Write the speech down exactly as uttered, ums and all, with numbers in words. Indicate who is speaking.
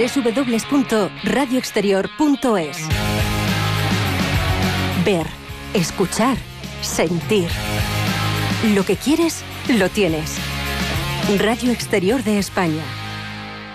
Speaker 1: doble u doble u doble u punto radio exterior punto es. Ver, escuchar, sentir. Lo que quieres, lo tienes. Radio Exterior de España.